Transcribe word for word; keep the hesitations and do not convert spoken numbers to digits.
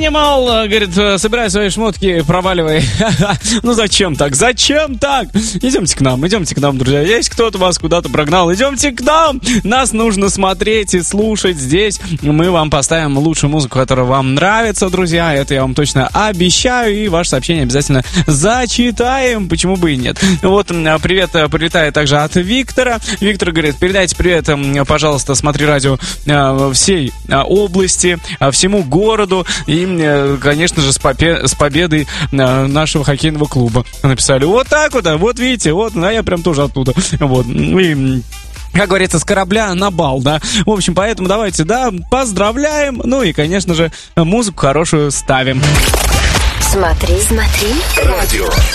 Минимал, говорит, собирай свои шмотки, проваливай. Ну зачем так? Зачем так? Идемте к нам, идемте к нам, друзья. Есть кто-то вас куда-то прогнал, идемте к нам. Нас нужно смотреть и слушать здесь. Мы вам поставим лучшую музыку, которая вам нравится, друзья. Это я вам точно обещаю. И ваше сообщение обязательно зачитаем. Почему бы и нет? Вот, привет прилетает также от Виктора. Виктор говорит, передайте привет, пожалуйста, смотри радио всей области, всему городу. И, конечно же, с, попе- с победой нашего хоккейного клуба. Написали вот так вот, вот видите, вот, а я прям тоже оттуда. Вот, и... Как говорится, с корабля на бал, да. В общем, поэтому давайте, да, поздравляем. Ну и, конечно же, музыку хорошую ставим. Смотри, смотри. Радио.